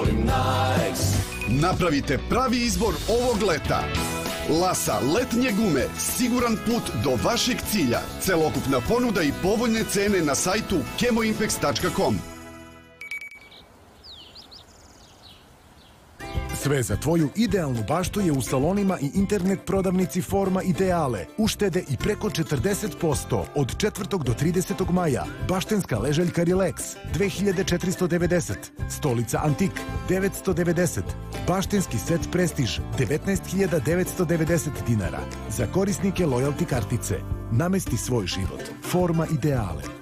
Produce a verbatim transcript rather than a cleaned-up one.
volim Nikes. Napravite pravi izbor ovog leta. Lasa letnje gume, siguran put do vašeg cilja. Celokupna ponuda i povoljne cene na sajtu kemoimpex tačka com. Sve za tvoju idealnu baštu je u salonima i internet prodavnici Forma Ideale. Uštede i preko četrdeset posto od četvrtog do tridesetog maja. Baštenska ležaljka Relax dve hiljade četiristo devedeset. Stolica Antik devetsto devedeset. Baštenski set Prestiž devetnaest hiljada devetsto devedeset dinara. Za korisnike lojalty kartice. Namesti svoj život. Forma Ideale.